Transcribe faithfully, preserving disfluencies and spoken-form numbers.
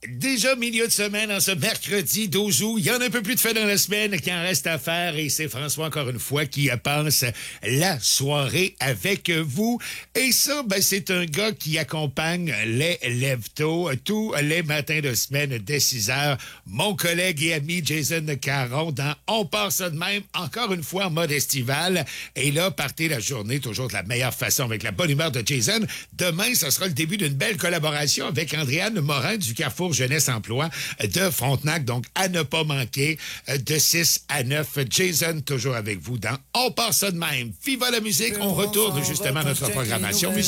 Déjà milieu de semaine, en ce mercredi douze août. Il y en a un peu plus de fait dans la semaine qui en reste à faire et c'est François, encore une fois, qui passe la soirée avec vous. Et ça, ben, c'est un gars qui accompagne les lève-tôt tous les matins de semaine dès six heures. Mon collègue et ami Jason Caron dans On part ça de même, encore une fois en mode estival. Et là, partez la journée toujours de la meilleure façon avec la bonne humeur de Jason. Demain, ce sera le début d'une belle collaboration avec Andréane Morin du Carrefour Jeunesse Emploi de Frontenac. Donc, à ne pas manquer de six à neuf. Jason, toujours avec vous dans On part ça de même. Viva la musique. On retourne justement à notre programmation musicale.